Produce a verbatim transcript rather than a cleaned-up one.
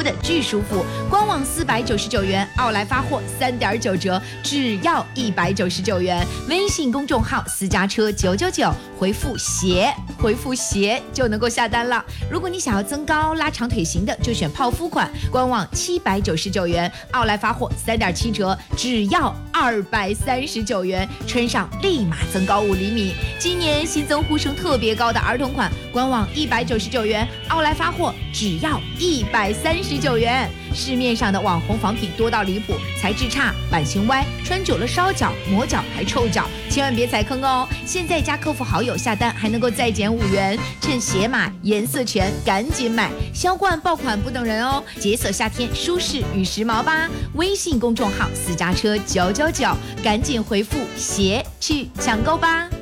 的巨舒服。官网四百九十九元，奥莱发货三点九折，只要一百九十九元。微信公众号私家车九九九，回复鞋，回复鞋就能够下单了。如果你想要增高拉长腿型的，就选泡芙款，官网七百九十九元，奥莱发货三点七折，只要二百三十九元，穿上立马增高五厘米。今年新增呼声特别高的儿童款，官网一百九十九元，奥莱发货只要一百三十九元。市面上的网红仿品多到离谱，材质差，版型歪，穿久了烧脚、磨脚还臭脚，千万别踩坑哦！现在加客服好友下单还能够再减五元，趁鞋码颜色全，赶紧买！销冠爆款不等人哦，解锁夏天舒适与时髦吧！微信公众号私家车九九九，赶紧回复鞋去抢购吧！